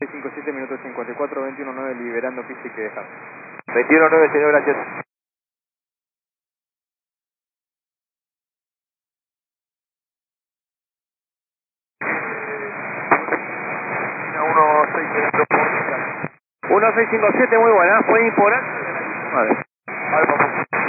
57 minutos 54, 21.9 liberando pista y que dejar. 21.9, señor, gracias. 1657, muy buena, puede ir por ahí. Vale.